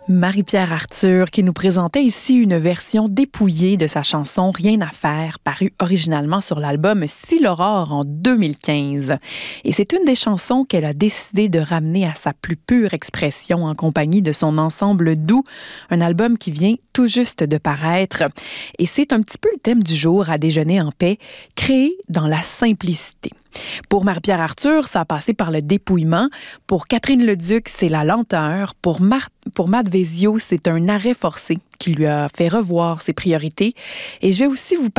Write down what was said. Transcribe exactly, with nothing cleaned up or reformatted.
Marie-Pierre Arthur qui nous présentait ici une version dépouillée de sa chanson « Rien à faire » parue originalement sur l'album « Si l'aurore » en deux mille quinze. Et c'est une des chansons qu'elle a décidé de ramener à sa plus pure expression en compagnie de son ensemble doux, un album qui vient tout juste de paraître. Et c'est un petit peu le thème du jour à déjeuner en paix, créé dans la simplicité. Pour Marie-Pierre Arthur, ça a passé par le dépouillement. Pour Catherine Leduc, c'est la lenteur. Pour, Mar- pour Matt Vezio, c'est un arrêt forcé qui lui a fait revoir ses priorités. Et je vais aussi vous